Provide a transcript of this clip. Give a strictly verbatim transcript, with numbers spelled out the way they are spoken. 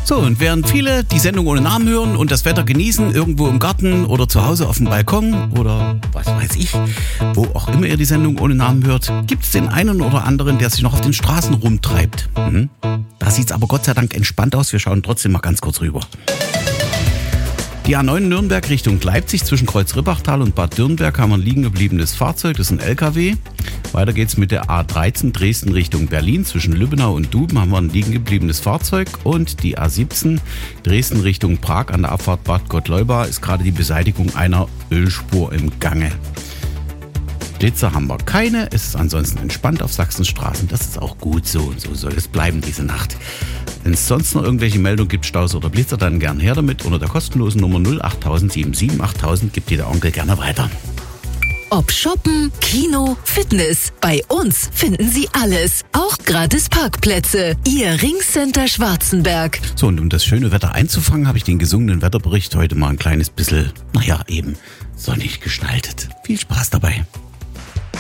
So, und während viele die Sendung ohne Namen hören und das Wetter genießen, irgendwo im Garten oder zu Hause auf dem Balkon oder was weiß ich, wo auch immer ihr die Sendung ohne Namen hört, gibt es den einen oder anderen, der sich noch auf den Straßen rumtreibt. Mhm. Da sieht es aber Gott sei Dank entspannt aus. Wir schauen trotzdem mal ganz kurz rüber. Die A neun Nürnberg Richtung Leipzig zwischen Kreuz-Rippachtal und Bad Dürnberg haben wir ein liegen gebliebenes Fahrzeug, das ist ein L K W. Weiter geht's mit der A dreizehn Dresden Richtung Berlin. Zwischen Lübbenau und Duben haben wir ein liegen gebliebenes Fahrzeug. Und die A siebzehn Dresden Richtung Prag an der Abfahrt Bad Gottleuba ist gerade die Beseitigung einer Ölspur im Gange. Blitzer haben wir keine, es ist ansonsten entspannt auf Sachsens Straßen. Das ist auch gut so und so soll es bleiben diese Nacht. Wenn es sonst noch irgendwelche Meldungen gibt, Staus oder Blitzer, dann gern her damit. Unter der kostenlosen Nummer null acht sieben sieben achttausend gibt dir der Onkel gerne weiter. Ob Shoppen, Kino, Fitness, bei uns finden Sie alles. Auch gratis Parkplätze. Ihr Ringcenter Schwarzenberg. So, und um das schöne Wetter einzufangen, habe ich den gesungenen Wetterbericht heute mal ein kleines bisschen, naja, eben sonnig gestaltet. Viel Spaß dabei.